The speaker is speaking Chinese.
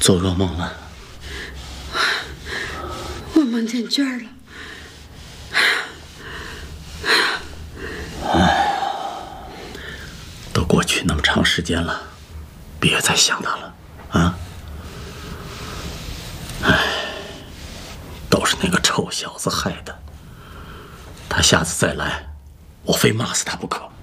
做噩梦了。 我梦见娟儿了。 哎呀，都过去那么长时间了，别再想他了啊！哎，都是那个臭小子害的。他下次再来，我非骂死他不可。